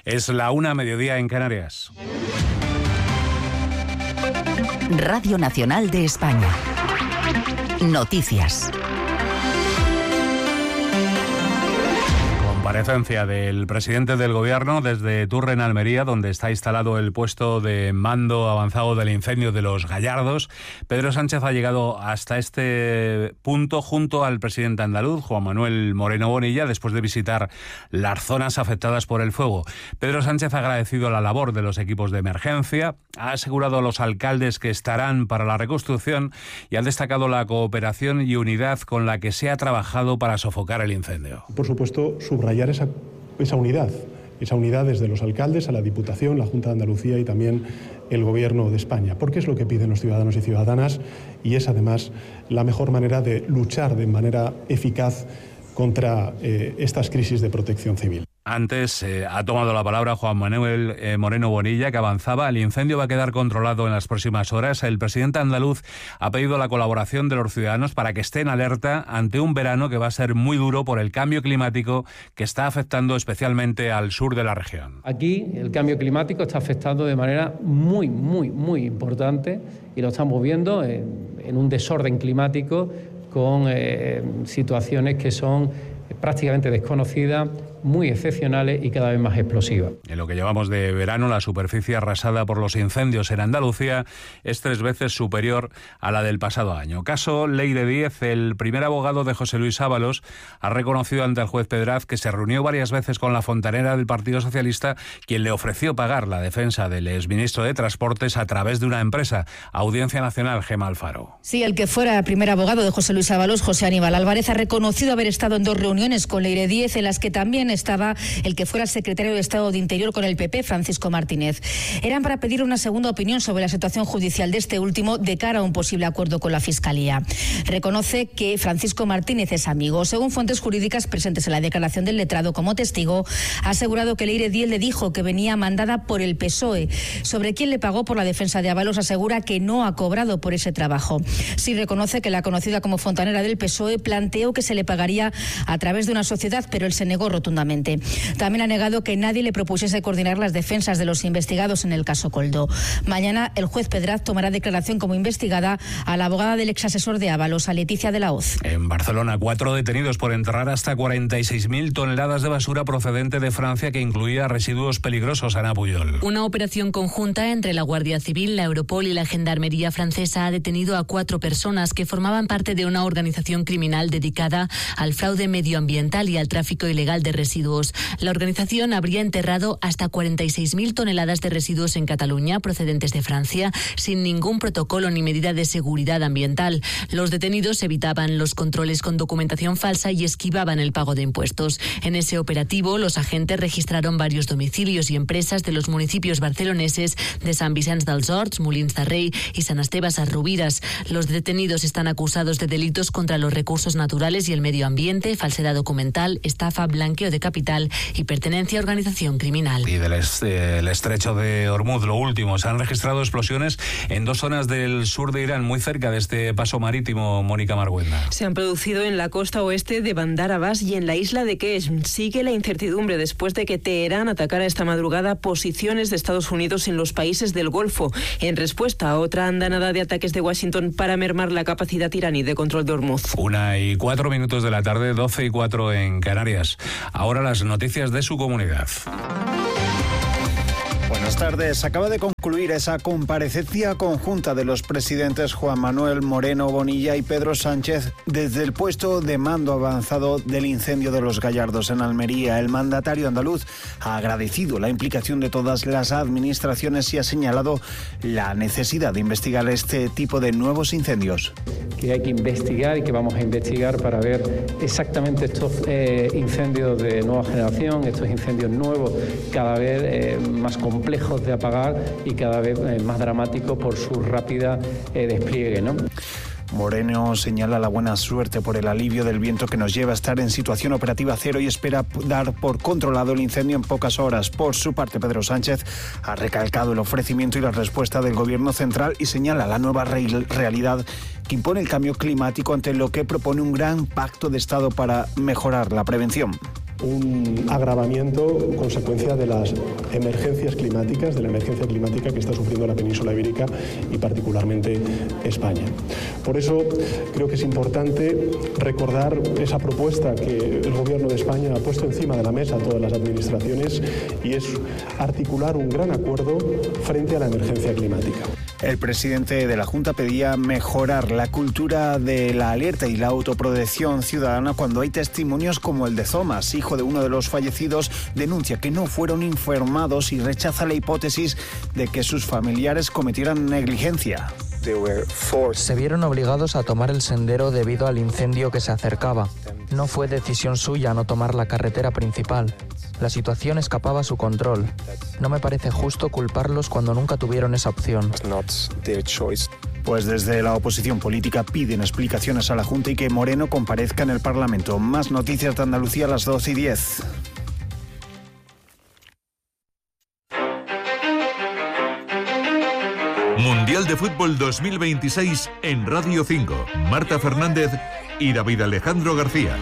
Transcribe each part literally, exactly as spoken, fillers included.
Es la una, mediodía en Canarias. Radio Nacional de España. Noticias. Comparecencia del presidente del Gobierno desde Turren, Almería, donde está instalado el puesto de mando avanzado del incendio de Los Gallardos. Pedro Sánchez ha llegado hasta este punto junto al presidente andaluz, Juan Manuel Moreno Bonilla, después de visitar las zonas afectadas por el fuego. Pedro Sánchez ha agradecido la labor de los equipos de emergencia, ha asegurado a los alcaldes que estarán para la reconstrucción y ha destacado la cooperación y unidad con la que se ha trabajado para sofocar el incendio. Por supuesto, subrayar esa, esa unidad, esa unidad desde los alcaldes a la Diputación, la Junta de Andalucía y también el Gobierno de España, porque es lo que piden los ciudadanos y ciudadanas y es además la mejor manera de luchar de manera eficaz contra eh, estas crisis de protección civil. Antes eh, ha tomado la palabra Juan Manuel eh, Moreno Bonilla, que avanzaba. El incendio va a quedar controlado en las próximas horas. El presidente andaluz ha pedido la colaboración de los ciudadanos para que estén alerta ante un verano que va a ser muy duro por el cambio climático que está afectando especialmente al sur de la región. Aquí el cambio climático está afectando de manera muy, muy, muy importante y lo estamos viendo en, en un desorden climático con eh, situaciones que son prácticamente desconocidas, muy excepcionales y cada vez más explosivas. En lo que llevamos de verano, la superficie arrasada por los incendios en Andalucía es tres veces superior a la del pasado año. Caso Leire Díez, el primer abogado de José Luis Ábalos, ha reconocido ante el juez Pedraz que se reunió varias veces con la fontanera del Partido Socialista, quien le ofreció pagar la defensa del exministro de Transportes a través de una empresa. Audiencia Nacional, Gemma Alfaro. Sí, el que fuera el primer abogado de José Luis Ábalos, José Aníbal Álvarez, ha reconocido haber estado en dos reuniones con Leire Díez, en las que también estaba el que fuera el secretario de Estado de Interior con el P P, Francisco Martínez. Eran para pedir una segunda opinión sobre la situación judicial de este último de cara a un posible acuerdo con la Fiscalía. Reconoce que Francisco Martínez es amigo. Según fuentes jurídicas presentes en la declaración del letrado como testigo, ha asegurado que Leire Díez le dijo que venía mandada por el P S O E. Sobre quién le pagó por la defensa de Ábalos, asegura que no ha cobrado por ese trabajo. Sí reconoce que la conocida como fontanera del P S O E planteó que se le pagaría a través de una sociedad, pero él se negó rotundamente. También ha negado que nadie le propusiese coordinar las defensas de los investigados en el caso Coldo. Mañana el juez Pedraz tomará declaración como investigada a la abogada del exasesor de Ábalos, a Leticia de la Hoz. En Barcelona, cuatro detenidos por enterrar hasta cuarenta y seis mil toneladas de basura procedente de Francia, que incluía residuos peligrosos. Ana Puyol. Una operación conjunta entre la Guardia Civil, la Europol y la Gendarmería francesa ha detenido a cuatro personas que formaban parte de una organización criminal dedicada al fraude medioambiental y al tráfico ilegal de residuos. La organización habría enterrado hasta cuarenta y seis mil toneladas de residuos en Cataluña procedentes de Francia sin ningún protocolo ni medida de seguridad ambiental. Los detenidos evitaban los controles con documentación falsa y esquivaban el pago de impuestos. En ese operativo, los agentes registraron varios domicilios y empresas de los municipios barceloneses de Sant Vicenç dels Horts, Molins de Rei y San Esteve Sesrovires. Los detenidos están acusados de delitos contra los recursos naturales y el medio ambiente, falsedad documental, estafa, blanqueo de capital y pertenencia a organización criminal. Y del est- el estrecho de Hormuz, lo último, se han registrado explosiones en dos zonas del sur de Irán, muy cerca de este paso marítimo. Mónica Marguenda. Se han producido en la costa oeste de Bandar Abbas y en la isla de Qeshm. Sigue la incertidumbre después de que Teherán atacara esta madrugada posiciones de Estados Unidos en los países del Golfo, en respuesta a otra andanada de ataques de Washington para mermar la capacidad iraní de control de Hormuz. Una y cuatro minutos de la tarde, doce y cuatro en Canarias. Ahora las noticias de su comunidad. Buenas tardes. Acaba de concluir esa comparecencia conjunta de los presidentes Juan Manuel Moreno Bonilla y Pedro Sánchez desde el puesto de mando avanzado del incendio de Los Gallardos en Almería. El mandatario andaluz ha agradecido la implicación de todas las administraciones y ha señalado la necesidad de investigar este tipo de nuevos incendios. Que hay que investigar y que vamos a investigar para ver exactamente estos eh, incendios de nueva generación, estos incendios nuevos, cada vez eh, más complejos de apagar y cada vez eh, más dramáticos por su rápida eh, despliegue, ¿no? Moreno señala la buena suerte por el alivio del viento que nos lleva a estar en situación operativa cero y espera dar por controlado el incendio en pocas horas. Por su parte, Pedro Sánchez ha recalcado el ofrecimiento y la respuesta del Gobierno central y señala la nueva re- realidad que impone el cambio climático, ante lo que propone un gran pacto de Estado para mejorar la prevención. un agravamiento consecuencia de las emergencias climáticas, de la emergencia climática que está sufriendo la península ibérica y particularmente España. Por eso creo que es importante recordar esa propuesta que el Gobierno de España ha puesto encima de la mesa a todas las administraciones, y es articular un gran acuerdo frente a la emergencia climática. El presidente de la Junta pedía mejorar la cultura de la alerta y la autoprotección ciudadana cuando hay testimonios como el de Thomas, hijo de uno de los fallecidos. Denuncia que no fueron informados y rechaza la hipótesis de que sus familiares cometieran negligencia. Se vieron obligados a tomar el sendero debido al incendio que se acercaba. No fue decisión suya no tomar la carretera principal. La situación escapaba a su control. No me parece justo culparlos cuando nunca tuvieron esa opción. Pues desde la oposición política piden explicaciones a la Junta y que Moreno comparezca en el Parlamento. Más noticias de Andalucía a las doce y diez. Mundial de Fútbol dos mil veintiséis en Radio cinco. Marta Fernández y David Alejandro García.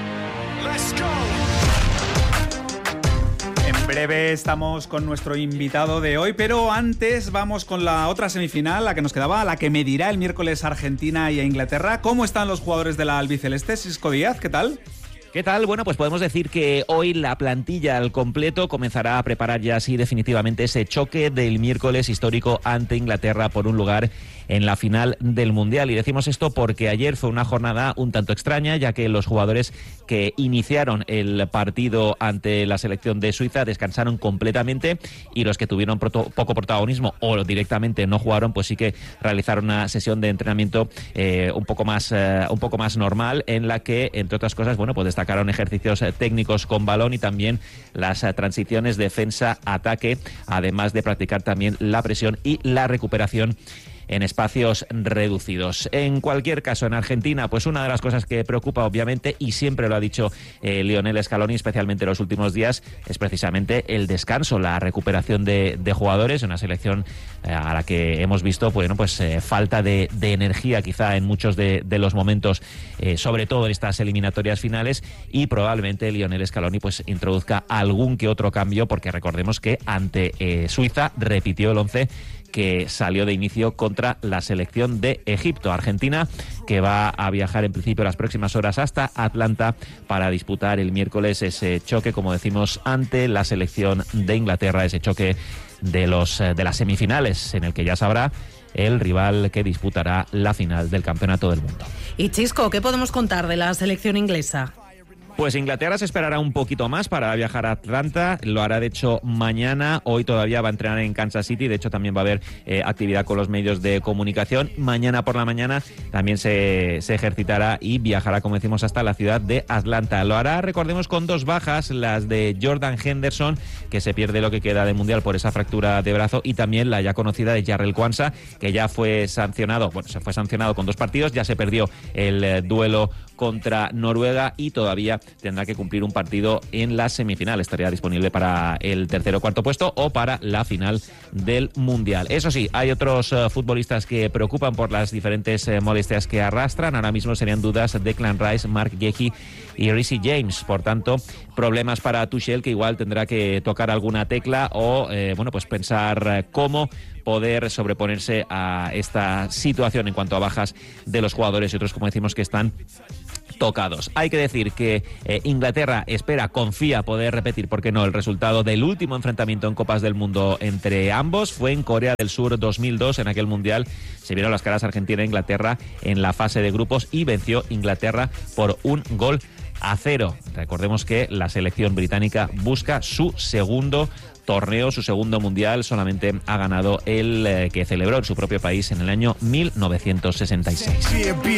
En breve estamos con nuestro invitado de hoy, pero antes vamos con la otra semifinal, la que nos quedaba, la que medirá el miércoles a Argentina y a Inglaterra. ¿Cómo están los jugadores de la albiceleste? Sisco Díaz, ¿qué tal? ¿Qué tal? Bueno, pues podemos decir que hoy la plantilla al completo comenzará a preparar ya así definitivamente ese choque del miércoles histórico ante Inglaterra por un lugar en la final del Mundial. Y decimos esto porque ayer fue una jornada un tanto extraña, ya que los jugadores que iniciaron el partido ante la selección de Suiza descansaron completamente, y los que tuvieron proto- poco protagonismo o directamente no jugaron, pues sí que realizaron una sesión de entrenamiento eh, un poco más eh, un poco más normal, en la que, entre otras cosas, bueno, pues destacaron ejercicios eh, técnicos con balón y también las eh, transiciones defensa-ataque, además de practicar también la presión y la recuperación en espacios reducidos. En cualquier caso, en Argentina, pues una de las cosas que preocupa, obviamente, y siempre lo ha dicho eh, Lionel Scaloni, especialmente en los últimos días, es precisamente el descanso, la recuperación de, de jugadores, una selección eh, a la que hemos visto, bueno, pues eh, falta de, de energía quizá en muchos de, de los momentos, eh, sobre todo en estas eliminatorias finales, y probablemente Lionel Scaloni pues introduzca algún que otro cambio, porque recordemos que ante eh, Suiza repitió el once que salió de inicio contra la selección de Egipto. Argentina, que va a viajar en principio las próximas horas hasta Atlanta para disputar el miércoles ese choque, como decimos, ante la selección de Inglaterra, ese choque de los de las semifinales, en el que ya sabrá el rival que disputará la final del Campeonato del Mundo. Y Chisco, ¿qué podemos contar de la selección inglesa? Pues Inglaterra se esperará un poquito más para viajar a Atlanta, lo hará de hecho mañana, hoy todavía va a entrenar en Kansas City, de hecho también va a haber eh, actividad con los medios de comunicación. Mañana por la mañana también se, se ejercitará y viajará, como decimos, hasta la ciudad de Atlanta. Lo hará, recordemos, con dos bajas, las de Jordan Henderson, que se pierde lo que queda del Mundial por esa fractura de brazo, y también la ya conocida de Jarrell Quansah, que ya fue sancionado, bueno, se fue sancionado con dos partidos, ya se perdió el eh, duelo contra Noruega y todavía tendrá que cumplir un partido en la semifinal. Estaría disponible para el tercer o cuarto puesto o para la final del Mundial. Eso sí, hay otros uh, futbolistas que preocupan por las diferentes uh, molestias que arrastran. Ahora mismo serían dudas Declan Rice, Mark Yehi y Reece James. Por tanto, problemas para Tuchel, que igual tendrá que tocar alguna tecla o eh, bueno, pues pensar uh, cómo poder sobreponerse a esta situación en cuanto a bajas de los jugadores y otros, como decimos, que están tocados. Hay que decir que eh, Inglaterra espera, confía poder repetir, ¿por qué no?, el resultado del último enfrentamiento en Copas del Mundo entre ambos. Fue en Corea del Sur dos mil dos, en aquel Mundial se vieron las caras Argentina e Inglaterra en la fase de grupos y venció Inglaterra por un gol a cero. Recordemos que la selección británica busca su segundo torneo, su segundo mundial. Solamente ha ganado el eh, que celebró en su propio país en el año mil novecientos sesenta y seis.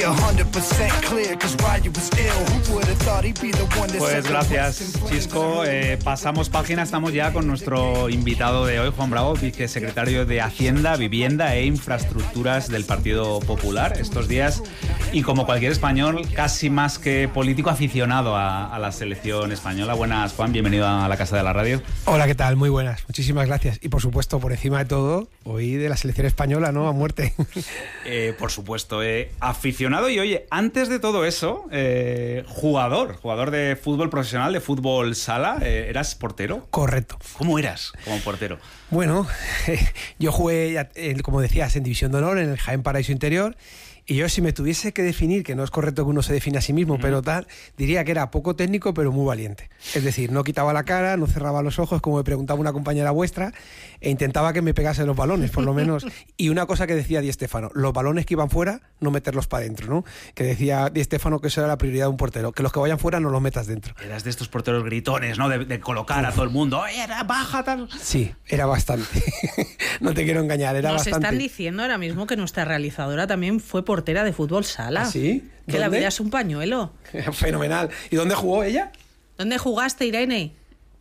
Pues gracias, Chisco. Eh, pasamos página, estamos ya con nuestro invitado de hoy, Juan Bravo, vicesecretario de Hacienda, Vivienda e Infraestructuras del Partido Popular. Estos días, y como cualquier español, casi más que político, aficionado a, a la selección española. Buenas, Juan, bienvenido a la Casa de la Radio. Hola, ¿qué tal? Muy buenas. buenas, muchísimas gracias. Y por supuesto, por encima de todo, hoy de la selección española, ¿no? A muerte. Eh, por supuesto, eh, aficionado y oye, antes de todo eso, eh, jugador, jugador de fútbol profesional, de fútbol sala, eh, ¿eras portero? Correcto. ¿Cómo eras como portero? Bueno, eh, yo jugué, eh, como decías, en División de Honor, en el Jaén Paraíso Interior. Y yo, si me tuviese que definir, que no es correcto que uno se define a sí mismo, uh-huh. pero tal, diría que era poco técnico, pero muy valiente. Es decir, no quitaba la cara, no cerraba los ojos, como me preguntaba una compañera vuestra, e intentaba que me pegase los balones, por lo menos. Y una cosa que decía Di Stéfano, los balones que iban fuera, no meterlos para adentro, ¿no? Que decía Di Stéfano que eso era la prioridad de un portero, que los que vayan fuera no los metas dentro. Eras de estos porteros gritones, ¿no? De, de colocar Uf. a todo el mundo, ¡oye, baja! Tal. Sí, era bastante. No te quiero engañar, era Nos bastante. Nos están diciendo ahora mismo que nuestra realizadora también fue portera de fútbol sala. ¿Ah, sí? Que ¿Dónde? la vida es un pañuelo. Fenomenal. ¿Y dónde jugó ella? ¿Dónde jugaste, Irene?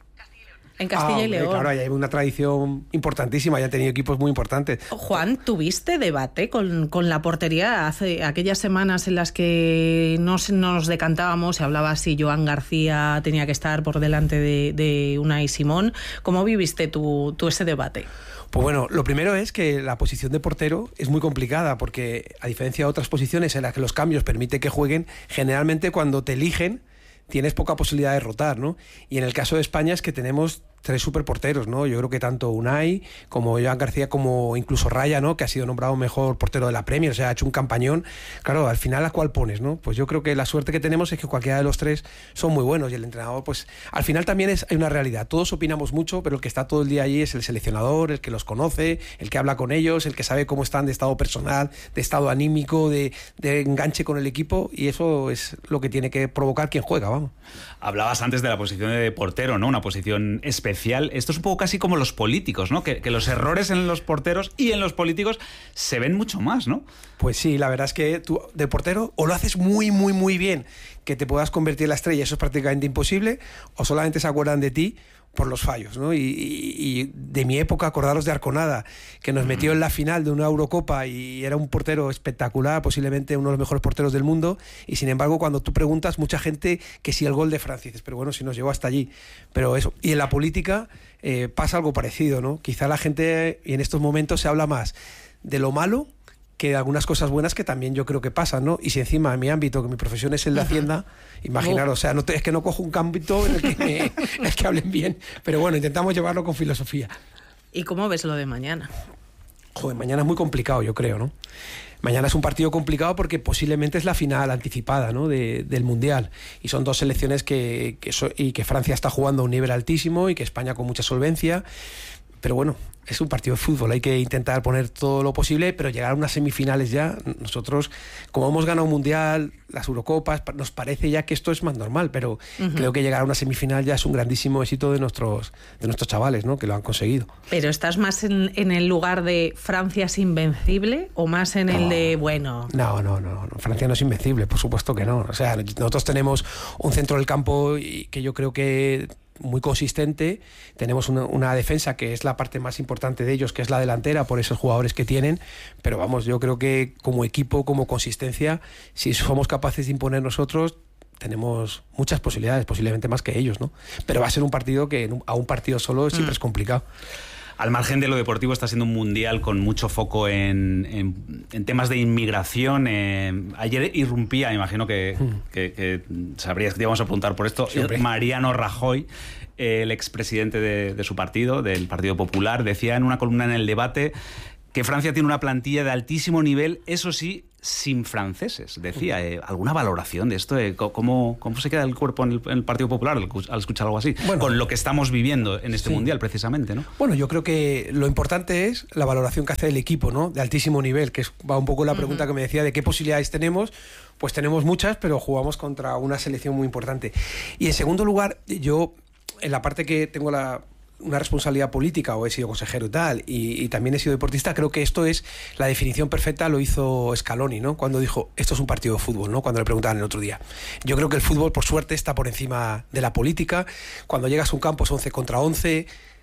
En Castilla ah, y León. Claro, ahí hay una tradición importantísima, ya han tenido equipos muy importantes. Juan, ¿tuviste debate con, con la portería hace aquellas semanas en las que nos, nos decantábamos y hablaba si Joan García tenía que estar por delante de, de Unai Simón? ¿Cómo viviste tú, tú ese debate? Pues bueno, lo primero es que la posición de portero es muy complicada porque, a diferencia de otras posiciones en las que los cambios permiten que jueguen, generalmente cuando te eligen tienes poca posibilidad de rotar, ¿no? Y en el caso de España es que tenemos tres superporteros, ¿no? Yo creo que tanto Unai como Joan García como incluso Raya, ¿no? Que ha sido nombrado mejor portero de la Premier, o sea, ha hecho un campañón. Claro, al final, ¿a cuál pones, no? Pues yo creo que la suerte que tenemos es que cualquiera de los tres son muy buenos y el entrenador, pues al final también es, hay una realidad. Todos opinamos mucho, pero el que está todo el día allí es el seleccionador, el que los conoce, el que habla con ellos, el que sabe cómo están de estado personal, de estado anímico, de, de enganche con el equipo, y eso es lo que tiene que provocar quien juega, vamos. Hablabas antes de la posición de portero, ¿no? Una posición especial. Esto es un poco casi como los políticos, ¿no? Que, que los errores en los porteros y en los políticos se ven mucho más, ¿no? Pues sí, la verdad es que tú de portero o lo haces muy, muy, muy bien, que te puedas convertir en la estrella, eso es prácticamente imposible, o solamente se acuerdan de ti por los fallos, ¿no? Y, y, y de mi época, acordaros de Arconada, que nos metió en la final de una Eurocopa y era un portero espectacular, posiblemente uno de los mejores porteros del mundo, y sin embargo, cuando tú preguntas, mucha gente que sí el gol de Francia, dices, pero bueno, si nos llevó hasta allí. Pero eso, y en la política eh, pasa algo parecido, ¿no? Quizá la gente, y en estos momentos se habla más de lo malo que algunas cosas buenas que también yo creo que pasan, ¿no? Y si encima en mi ámbito, que mi profesión es el de Hacienda, imaginaros, o sea, no te, es que no cojo un ámbito en el que, me, en el que hablen bien, pero bueno, intentamos llevarlo con filosofía. ¿Y cómo ves lo de mañana? Joder, mañana es muy complicado, yo creo, ¿no? Mañana es un partido complicado porque posiblemente es la final anticipada, ¿no? de, del Mundial. Y son dos selecciones que, que, so, y que Francia está jugando a un nivel altísimo y que España con mucha solvencia. Pero bueno, es un partido de fútbol, hay que intentar poner todo lo posible, pero llegar a unas semifinales ya, nosotros, como hemos ganado un Mundial, las Eurocopas, nos parece ya que esto es más normal, pero uh-huh. creo que llegar a una semifinal ya es un grandísimo éxito de nuestros, de nuestros chavales, ¿no? Que lo han conseguido. ¿Pero estás más en, en el lugar de Francia es invencible o más en no, el de, bueno...? No, no, no, no, Francia no es invencible, por supuesto que no. O sea, nosotros tenemos un centro del campo y que yo creo que... muy consistente, tenemos una, una defensa que es la parte más importante de ellos, que es la delantera, por esos jugadores que tienen, pero vamos, yo creo que como equipo, como consistencia, si somos capaces de imponer nosotros, tenemos muchas posibilidades, posiblemente más que ellos, ¿no? Pero va a ser un partido que a un partido solo siempre mm. es complicado. Al margen de lo deportivo, está siendo un mundial con mucho foco en, en, en temas de inmigración. Eh, ayer irrumpía, imagino que, mm. que, que sabrías que te íbamos a preguntar por esto, sí, Mariano Rajoy, eh, el expresidente de, de su partido, del Partido Popular, decía en una columna en El Debate que Francia tiene una plantilla de altísimo nivel, eso sí, sin franceses. Decía, eh, ¿alguna valoración de esto? Eh, ¿cómo, ¿Cómo se queda el cuerpo en el, en el Partido Popular al, al escuchar algo así? Bueno, con lo que estamos viviendo en este sí. Mundial, precisamente, ¿no? Bueno, yo creo que lo importante es la valoración que hace el equipo, ¿no? De altísimo nivel, que es, va un poco la pregunta uh-huh. que me decía de qué posibilidades tenemos. Pues tenemos muchas, pero jugamos contra una selección muy importante. Y en segundo lugar, yo, en la parte que tengo la... una responsabilidad política, o he sido consejero y tal, y, y también he sido deportista, creo que esto es la definición perfecta, lo hizo Scaloni, ¿no? Cuando dijo, esto es un partido de fútbol, ¿no? Cuando le preguntaban el otro día. Yo creo que el fútbol, por suerte, está por encima de la política. Cuando llegas a un campo es once contra once,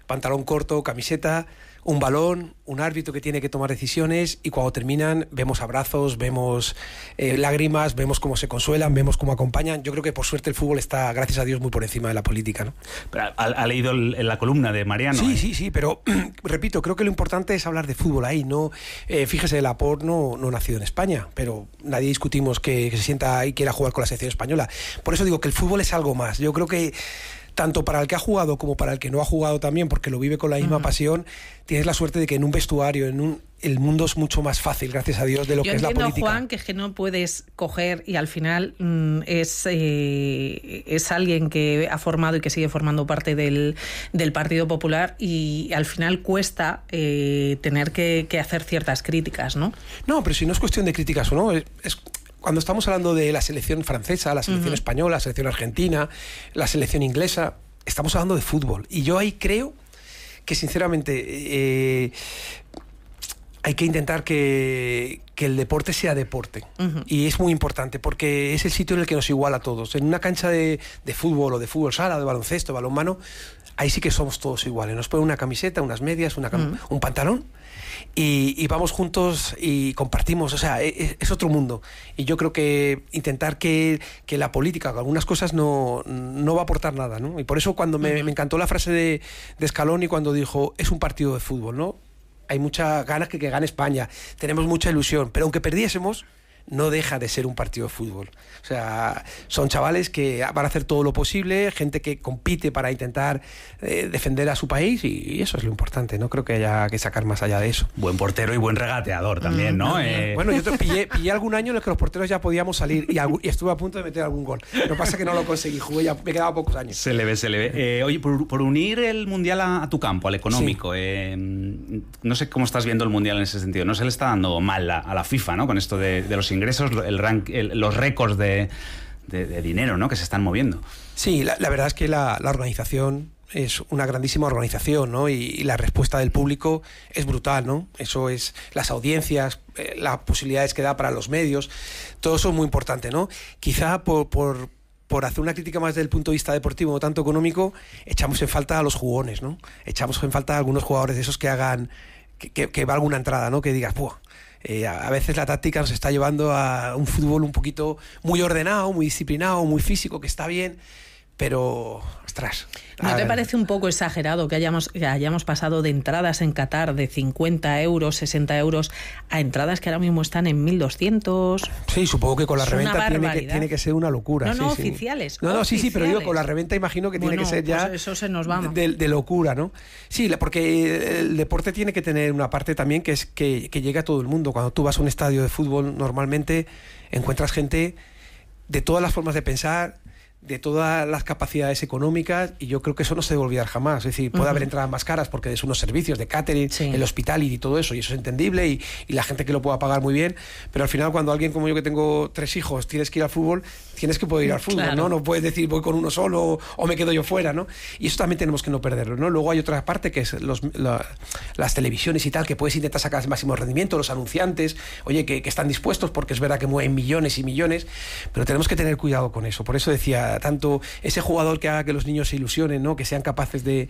pantalón corto, camiseta, un balón, un árbitro que tiene que tomar decisiones y cuando terminan vemos abrazos, vemos eh, lágrimas, vemos cómo se consuelan, vemos cómo acompañan. Yo creo que por suerte el fútbol está, gracias a Dios, muy por encima de la política, ¿no? Pero ha, ha leído el, la columna de Mariano. Sí, ¿eh? sí, sí, pero repito, creo que lo importante es hablar de fútbol ahí, ¿no? Eh, fíjese, Laporte no, no nació en España, pero nadie discutimos que, que se sienta y quiera jugar con la selección española. Por eso digo que el fútbol es algo más. Yo creo que tanto para el que ha jugado como para el que no ha jugado también, porque lo vive con la misma uh-huh. pasión, tienes la suerte de que en un vestuario, en un, el mundo es mucho más fácil, gracias a Dios, de lo Yo que es la política. Yo entiendo, Juan, que es que no puedes coger y al final mmm, es, eh, es alguien que ha formado y que sigue formando parte del, del Partido Popular y al final cuesta eh, tener que, que hacer ciertas críticas, ¿no? No, pero si no es cuestión de críticas o no, es... es cuando estamos hablando de la selección francesa, la selección uh-huh. española, la selección argentina, la selección inglesa, estamos hablando de fútbol. Y yo ahí creo que, sinceramente, eh, hay que intentar que, que el deporte sea deporte. Uh-huh. Y es muy importante porque es el sitio en el que nos iguala a todos. En una cancha de, de fútbol o de fútbol sala, de baloncesto, balonmano, ahí sí que somos todos iguales. Nos ponen una camiseta, unas medias, una cam- uh-huh. un pantalón. Y, y vamos juntos y compartimos, o sea, es, es otro mundo. Y yo creo que intentar que, que la política, que algunas cosas no, no va a aportar nada, ¿no? Y por eso cuando me, me encantó la frase de, de Scaloni cuando dijo, es un partido de fútbol, ¿no? Hay muchas ganas que, que gane España, tenemos mucha ilusión, pero aunque perdiésemos, no deja de ser un partido de fútbol. O sea, son chavales que van a hacer todo lo posible, gente que compite para intentar eh, defender a su país y, y eso es lo importante. No creo que haya que sacar más allá de eso. Buen portero y buen regateador también, ¿no? Eh... Bueno, yo te pillé, pillé algún año en el que los porteros ya podíamos salir y, y estuve a punto de meter algún gol. Lo que pasa es que no lo conseguí, jugué ya, me quedaba pocos años. Se le ve, se le ve. Eh, oye, por, por unir el Mundial a, a tu campo, al económico, sí. eh, no sé cómo estás viendo el Mundial en ese sentido. No se le está dando mal a, a la FIFA, ¿no? Con esto de, de los ingresos, el rank, el, los récords de, de, de dinero, ¿no? Que se están moviendo. Sí, la, la verdad es que la, la organización es una grandísima organización, ¿no? Y, y la respuesta del público es brutal, ¿no? Eso es las audiencias, eh, las posibilidades que da para los medios, todo eso es muy importante, ¿no? Quizá por, por, por hacer una crítica más desde el punto de vista deportivo, no tanto económico, echamos en falta a los jugones, ¿no? Echamos en falta a algunos jugadores de esos que hagan, que, que, que valga una entrada, ¿no? Que digas, ¡buah! Eh, a veces la táctica nos está llevando a un fútbol un poquito muy ordenado, muy disciplinado, muy físico, que está bien, pero, ostras. ¿No te parece un poco exagerado que hayamos, que hayamos pasado de entradas en Qatar de cincuenta euros, sesenta euros, a entradas que ahora mismo están en mil doscientos? Sí, supongo que con la reventa tiene que, tiene que ser una locura. No, no, sí, oficiales. No, no, oficiales. sí, sí, pero digo, con la reventa imagino que bueno, tiene que ser ya... Pues eso se nos va. De, de locura, ¿no? Sí, porque el deporte tiene que tener una parte también que es que, que llegue a todo el mundo. Cuando tú vas a un estadio de fútbol, normalmente encuentras gente de todas las formas de pensar, de todas las capacidades económicas, y yo creo que eso no se debe olvidar jamás. Es decir, puede uh-huh. haber entradas más caras porque es unos servicios de catering, sí. el hospitality y todo eso, y eso es entendible, y, y la gente que lo pueda pagar muy bien, pero al final cuando alguien como yo que tengo tres hijos tienes que ir al fútbol, tienes que poder ir al fútbol, claro. ¿no? No puedes decir voy con uno solo o, o me quedo yo fuera, ¿no? Y eso también tenemos que no perderlo, ¿no? Luego hay otra parte que es los, la, las televisiones y tal, que puedes intentar sacar el máximo rendimiento, los anunciantes, oye, que, que están dispuestos, porque es verdad que mueven millones y millones, pero tenemos que tener cuidado con eso. Por eso decía, tanto ese jugador que haga que los niños se ilusionen, ¿no? Que sean capaces de,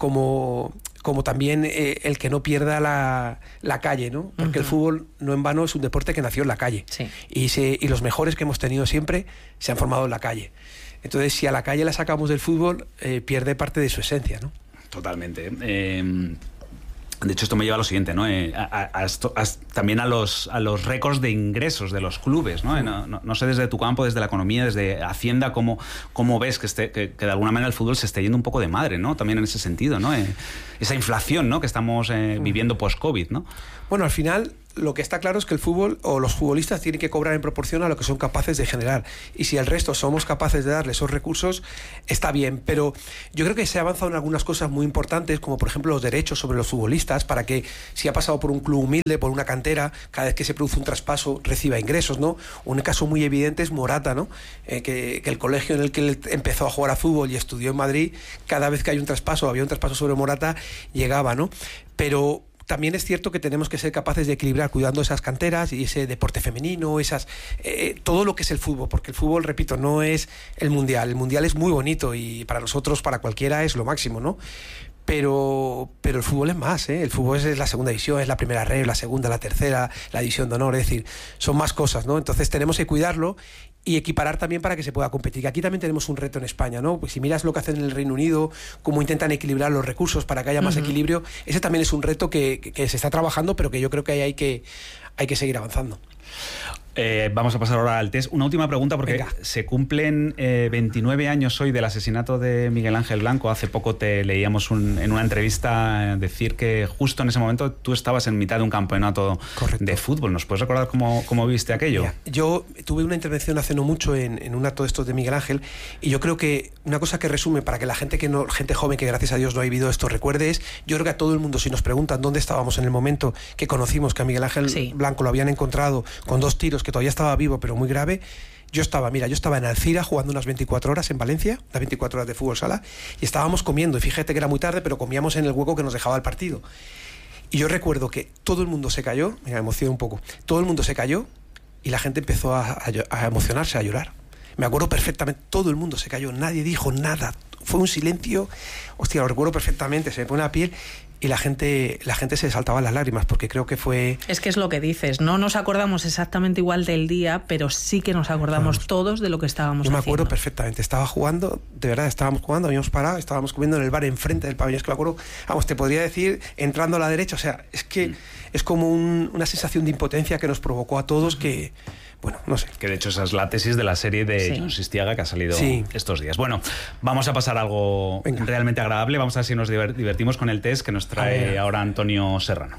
como, como también eh, el que no pierda la, la calle, ¿no? Porque uh-huh. el fútbol, no en vano, es un deporte que nació en la calle. Sí. Y, se, y los mejores que hemos tenido siempre se han formado en la calle. Entonces, si a la calle la sacamos del fútbol, eh, pierde parte de su esencia, ¿no? Totalmente. Eh... De hecho, esto me lleva a lo siguiente, ¿no? Eh, a, a, a esto, a, también a los, a los récords de ingresos de los clubes, ¿no? No, no, no sé desde tu campo, desde la economía, desde Hacienda, cómo, cómo ves que, esté, que, que de alguna manera el fútbol se esté yendo un poco de madre, ¿no? También en ese sentido, ¿no? Eh, esa inflación, ¿no? Que estamos eh, viviendo post-COVID, ¿no? Bueno, al final lo que está claro es que el fútbol o los futbolistas tienen que cobrar en proporción a lo que son capaces de generar, y si el resto somos capaces de darle esos recursos, está bien, pero yo creo que se ha avanzado en algunas cosas muy importantes, como por ejemplo los derechos sobre los futbolistas, para que si ha pasado por un club humilde, por una cantera, cada vez que se produce un traspaso reciba ingresos, ¿no? Un caso muy evidente es Morata, ¿no? Eh, que, que el colegio en el que él empezó a jugar a fútbol y estudió en Madrid, cada vez que hay un traspaso, había un traspaso sobre Morata, llegaba, ¿no? Pero también es cierto que tenemos que ser capaces de equilibrar cuidando esas canteras y ese deporte femenino, esas eh, todo lo que es el fútbol, porque el fútbol, repito, no es el mundial. El mundial es muy bonito y para nosotros, para cualquiera, es lo máximo, ¿no? Pero, pero el fútbol es más, ¿eh? El fútbol es la segunda división, es la primera red, la segunda, la tercera, la división de honor, es decir, son más cosas, ¿no? Entonces tenemos que cuidarlo y equiparar también para que se pueda competir. Aquí también tenemos un reto en España, ¿no? Pues si miras lo que hacen en el Reino Unido, cómo intentan equilibrar los recursos para que haya más uh-huh. equilibrio, ese también es un reto que, que, que se está trabajando, pero que yo creo que ahí hay que, hay que seguir avanzando. Eh, vamos a pasar ahora al test. Una última pregunta, porque Venga. se cumplen eh, veintinueve años hoy del asesinato de Miguel Ángel Blanco. Hace poco te leíamos un, en una entrevista decir que justo en ese momento tú estabas en mitad de un campeonato Correcto. de fútbol. ¿Nos puedes recordar cómo, cómo viste aquello? Mira, yo tuve una intervención hace no mucho en, en un acto de estos de Miguel Ángel, y yo creo que una cosa que resume para que la gente que no, gente joven que gracias a Dios no ha vivido esto recuerde es, yo creo que a todo el mundo, si nos preguntan dónde estábamos en el momento que conocimos que a Miguel Ángel sí. Blanco lo habían encontrado con dos tiros, que todavía estaba vivo pero muy grave, yo estaba, mira, yo estaba en Alcira jugando unas veinticuatro horas en Valencia, las veinticuatro horas de fútbol sala, y estábamos comiendo, y fíjate que era muy tarde, pero comíamos en el hueco que nos dejaba el partido. Y yo recuerdo que todo el mundo se cayó, mira, me emocioné un poco, todo el mundo se cayó y la gente empezó a, a, a emocionarse, a llorar. Me acuerdo perfectamente, todo el mundo se cayó, nadie dijo nada, fue un silencio, hostia, lo recuerdo perfectamente, se me pone la piel. Y la gente, la gente se saltaba las lágrimas, porque creo que fue... Es que es lo que dices, no nos acordamos exactamente igual del día, pero sí que nos acordamos Vamos. todos de lo que estábamos haciendo. Yo me acuerdo perfectamente, estaba jugando, de verdad, estábamos jugando, habíamos parado, estábamos comiendo en el bar enfrente del pabellón, es que me acuerdo, vamos, te podría decir, entrando a la derecha, o sea, es que mm. es como un, una sensación de impotencia que nos provocó a todos que... Bueno, no sé. Que de hecho esa es la tesis de la serie de sí. Jon Sistiaga que ha salido sí. estos días. Bueno, vamos a pasar a algo Venga. realmente agradable. Vamos a ver si nos divertimos con el test que nos trae ahora Antonio Serrano.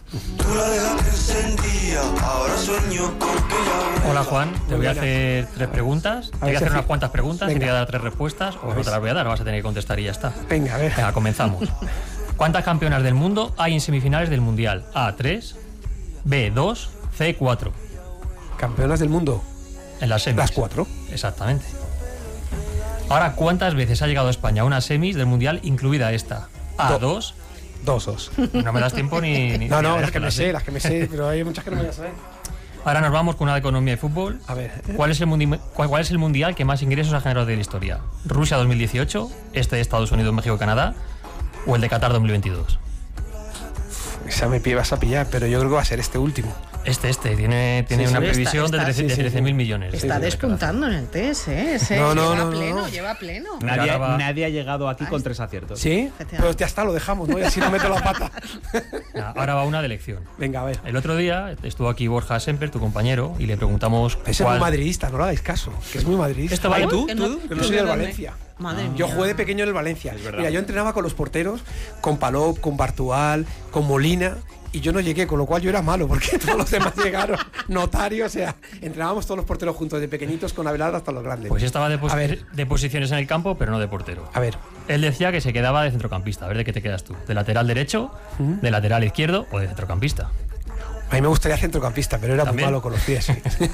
Hola Juan, te voy a hacer tres preguntas. Te voy a hacer unas cuantas preguntas, te voy a dar tres respuestas o no te las voy a dar, vas a tener que contestar y ya está. Venga, a ver. Venga, comenzamos. ¿Cuántas campeonas del mundo hay en semifinales del Mundial? A, tres, B, dos, C, cuatro. Campeonas del mundo. En las semis. Las cuatro. Exactamente. Ahora, ¿cuántas veces ha llegado España a una semis del Mundial, incluida esta? A, Do- dos. Dos, dos. No me das tiempo ni... ni no, no, ni las que me sé, las que me sé, pero hay muchas que no me las sé. Ahora nos vamos con una de economía y fútbol. A ver. ¿Cuál es el, mundi- cuál, cuál es el mundial que más ingresos ha generado de la historia? ¿Rusia dos mil dieciocho, este de Estados Unidos, México, Canadá o el de Qatar dos mil veintidós? Esa me vas a pillar, pero yo creo que va a ser este último. Este, este, tiene, tiene sí, una sí, previsión está, está, de trece mil millones. Está de despuntando en el test, ¿eh? Ese no, no, lleva no, pleno, no. lleva pleno. Nadie, nadie ha llegado aquí Ay. con tres aciertos. ¿Sí? Pero ya está, lo dejamos, ¿no? Y así no meto la pata. Ahora va una de elección. Venga, a ver. El otro día estuvo aquí Borja Semper, tu compañero, y le preguntamos... Ese cuál... es muy madridista, no lo hagáis caso, que es muy madridista. ¿Esto va ¿Y tú? ¿Tú? ¿Tú? No, yo soy del Valencia. Madre yo mía. jugué de pequeño en el Valencia. Mira, yo entrenaba con los porteros, con Palop, con Bartual, con Molina... Y yo no llegué, con lo cual yo era malo, porque todos los demás llegaron. Notario, o sea, entrenábamos todos los porteros juntos, de pequeñitos con Abelardo hasta los grandes. Pues estaba de, posi- a ver. de posiciones en el campo, pero no de portero. A ver. Él decía que se quedaba de centrocampista. A ver de qué te quedas tú. ¿De lateral derecho, ¿Mm? de lateral izquierdo o de centrocampista? A mí me gustaría centrocampista, pero era ¿También? muy malo con los pies.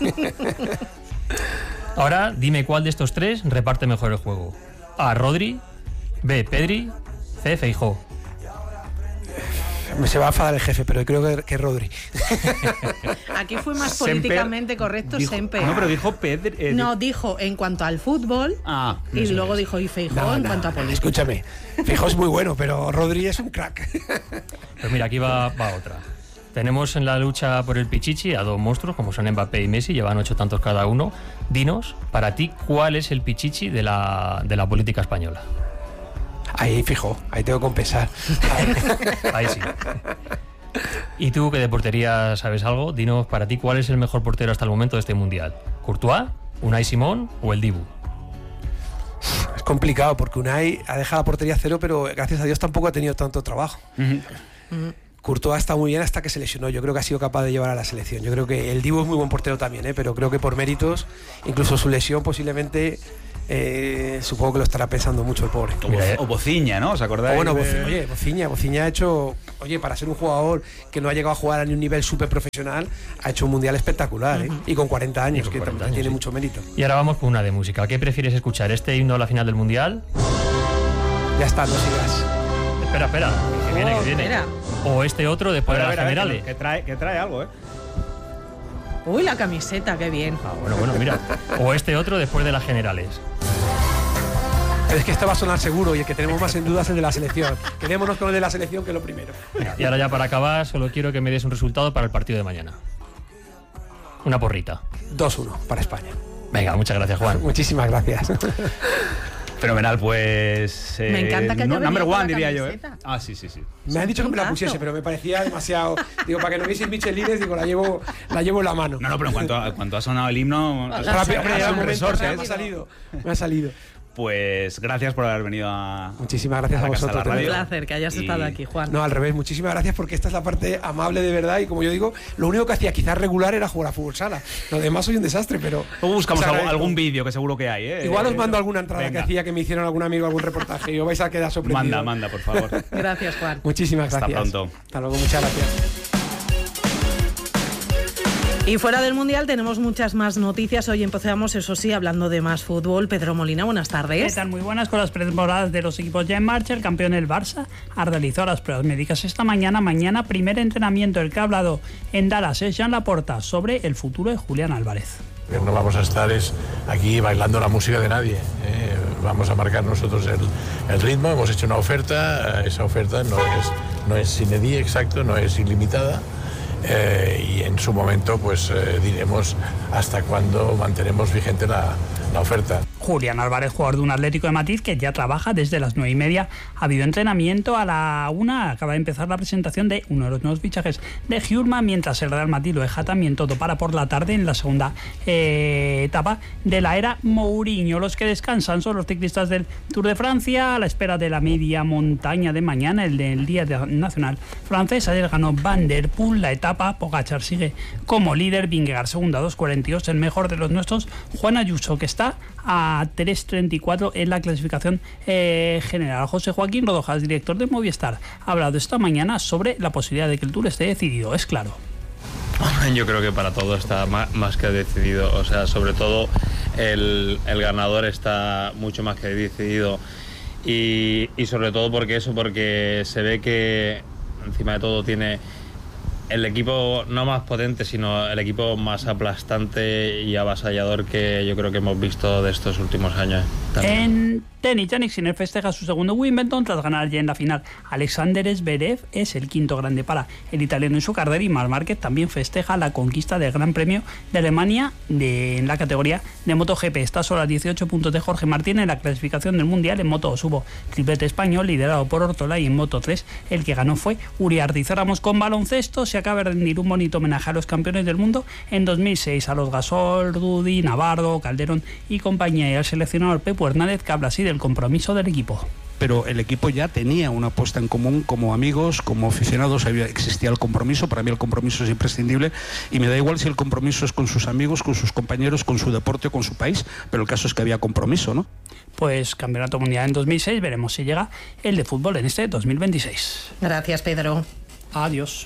Ahora, dime cuál de estos tres reparte mejor el juego. A, Rodri, B, Pedri, C, Feijóo. Me se va a enfadar el jefe, pero creo que, que es Rodri. Aquí fue más políticamente correcto dijo, Semper. No, pero dijo Pedri. Eh, no, dijo en cuanto al fútbol ah, y luego dijo y Feijóo no, en no, cuanto a política. Escúchame, Feijóo es muy bueno, pero Rodri es un crack. Pues mira, aquí va, va otra. Tenemos en la lucha por el Pichichi a dos monstruos, como son Mbappé y Messi, llevan ocho tantos cada uno. Dinos, para ti, ¿cuál es el Pichichi de la, de la política española? Ahí fijo, ahí tengo que compensar. Ahí sí. ¿Y tú, que de portería sabes algo? Dinos, para ti, ¿cuál es el mejor portero hasta el momento de este Mundial? ¿Courtois, Unai Simón o el Dibu? Es complicado, porque Unai ha dejado la portería cero, pero gracias a Dios tampoco ha tenido tanto trabajo. Uh-huh. Uh-huh. Courtois está muy bien hasta que se lesionó. Yo creo que ha sido capaz de llevar a la selección. Yo creo que el Dibu es muy buen portero también, ¿eh? Pero creo que por méritos, incluso su lesión posiblemente... Eh, supongo que lo estará pensando mucho el pobre. O, o Bociña, ¿no? ¿Os acordáis? O bueno, de... Bociña, oye, Bociña, Bociña ha hecho, oye, para ser un jugador que no ha llegado a jugar a un nivel súper profesional, ha hecho un mundial espectacular, ¿eh? Uh-huh. Y con cuarenta años, con cuarenta que años, tiene sí. mucho mérito. Y ahora vamos con una de música. ¿Qué prefieres escuchar? ¿Este himno a la final del mundial? Ya está, no sigas. Espera, espera, que viene, que viene. Espera. O este otro después ver, de las generales. Que, que, trae, que trae algo, ¿eh? Uy, la camiseta, qué bien. Ah, bueno, bueno, mira. O este otro después de las generales. Pero es que esto va a sonar seguro y el que tenemos más en dudas es el de la selección. Quedémonos con el de la selección, que es lo primero. Y ahora ya para acabar, solo quiero que me des un resultado para el partido de mañana. Una porrita. dos uno para España. Venga, muchas gracias, Juan. Muchísimas gracias. Fenomenal, pues... Eh, me encanta que haya no, Number one, diría camiseta. yo, ¿eh? Ah, sí, sí, sí. Me han dicho que me la pusiese, pero me parecía demasiado... Digo, para que no vieseis Michelines, digo, la llevo, la llevo en la mano. No, no, pero en cuanto, a, cuanto ha sonado el himno... Rápido, hombre, ha un momento, resorte, me ha salido. Me ha salido. Pues gracias por haber venido a... Muchísimas gracias a, a vosotros. Un placer que hayas y... estado aquí, Juan. No, al revés, muchísimas gracias porque esta es la parte amable de verdad y como yo digo, lo único que hacía quizás regular era jugar a fútbol sala. Lo demás soy un desastre, pero... Luego buscamos algo, algún vídeo que seguro que hay, ¿eh? Igual os mando alguna entrada Venga. que hacía que me hicieron algún amigo, algún reportaje y os vais a quedar sorprendidos. Manda, manda, por favor. Gracias, Juan. Muchísimas gracias. Hasta pronto. Hasta luego, muchas gracias. Y fuera del Mundial tenemos muchas más noticias. Hoy empezamos, eso sí, hablando de más fútbol. Pedro Molina, buenas tardes. ¿Qué tal? Muy buenas. Con las pretemporadas de los equipos ya en marcha, el campeón del Barça ha realizado las pruebas médicas esta mañana. Mañana, primer entrenamiento. El que ha hablado en Dallas es Joan Laporta sobre el futuro de Julián Álvarez. No vamos a estar es aquí bailando la música de nadie. ¿eh? Vamos a marcar nosotros el, el ritmo. Hemos hecho una oferta. Esa oferta no es, no es sine die, exacto, no es ilimitada. Eh, y en su momento pues eh, diremos hasta cuándo mantenemos vigente la, la oferta. Julián Álvarez, jugador de un Atlético de Madrid que ya trabaja desde las nueve y media. Ha habido entrenamiento a la una. Acaba de empezar la presentación de uno de los nuevos fichajes de Hjulmand, mientras el Real Madrid lo deja también todo para por la tarde en la segunda eh, etapa de la era Mourinho. Los que descansan son los ciclistas del Tour de Francia a la espera de la media montaña de mañana, el del Día Nacional Francés. Ayer ganó Van der Poel la etapa. Pogačar sigue como líder, Vingegaard segunda a dos cuarenta y dos, el mejor de los nuestros, Juan Ayuso, que está a tres treinta y cuatro en la clasificación eh, general. José Joaquín Rodojas, director de Movistar, ha hablado esta mañana sobre la posibilidad de que el Tour esté decidido. Es claro. Yo creo que para todo está más que decidido, o sea, sobre todo el, el ganador está mucho más que decidido y, y sobre todo porque eso, porque se ve que encima de todo tiene el equipo no más potente, sino el equipo más aplastante y avasallador que yo creo que hemos visto de estos últimos años. También. En tenis, Jannik Sinner festeja su segundo Wimbledon tras ganar ya en la final. Alexander Zverev es el quinto grande para el italiano en su carrera y Marc Márquez también festeja la conquista del Gran Premio de Alemania de, en la categoría de MotoGP. Está solo a dieciocho puntos de Jorge Martín en la clasificación del Mundial. En Moto dos hubo triplete español liderado por Ortola y en Moto tres el que ganó fue Uriarte. Y cerramos con baloncesto. Se acaba de rendir un bonito homenaje a los campeones del mundo en dos mil seis, a los Gasol, Rudy, Navarro, Calderón y compañía, y al seleccionador Pepu Hernández, que habla así del compromiso del equipo. Pero el equipo ya tenía una apuesta en común como amigos, como aficionados, había, existía el compromiso. Para mí el compromiso es imprescindible y me da igual si el compromiso es con sus amigos, con sus compañeros, con su deporte o con su país, pero el caso es que había compromiso, ¿no? Pues Campeonato Mundial en dos mil seis, veremos si llega el de fútbol en este dos mil veintiséis. Gracias, Pedro. Adiós.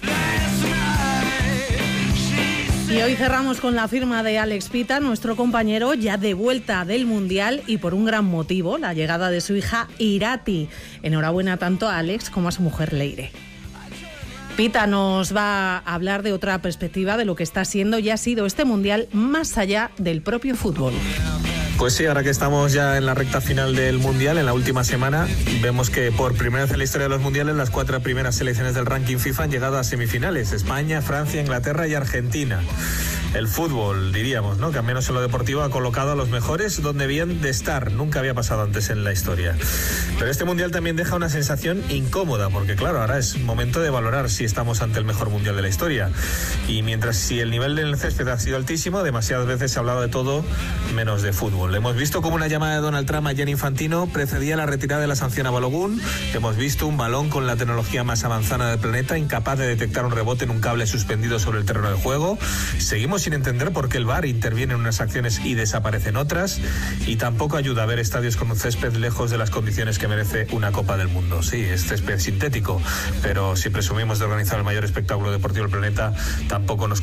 Y hoy cerramos con la firma de Alex Pita, nuestro compañero ya de vuelta del Mundial y por un gran motivo, la llegada de su hija Irati. Enhorabuena tanto a Alex como a su mujer Leire. Pita nos va a hablar de otra perspectiva de lo que está siendo y ha sido este Mundial más allá del propio fútbol. Pues sí, ahora que estamos ya en la recta final del Mundial, en la última semana, vemos que por primera vez en la historia de los Mundiales las cuatro primeras selecciones del ranking FIFA han llegado a semifinales: España, Francia, Inglaterra y Argentina. El fútbol, diríamos, ¿no?, que al menos en lo deportivo ha colocado a los mejores donde debían de estar. Nunca había pasado antes en la historia. Pero este Mundial también deja una sensación incómoda, porque claro, ahora es momento de valorar si estamos ante el mejor Mundial de la historia. Y mientras si el nivel del césped ha sido altísimo, demasiadas veces se ha hablado de todo menos de fútbol. Hemos visto cómo una llamada de Donald Trump a Gianni Infantino precedía la retirada de la sanción a Balogun. Hemos visto un balón con la tecnología más avanzada del planeta, incapaz de detectar un rebote en un cable suspendido sobre el terreno de juego. Seguimos sin entender por qué el V A R interviene en unas acciones y desaparece en otras, y tampoco ayuda a ver estadios con un césped lejos de las condiciones que merece una Copa del Mundo. Sí, es césped sintético, pero si presumimos de organizar el mayor espectáculo deportivo del planeta, tampoco nos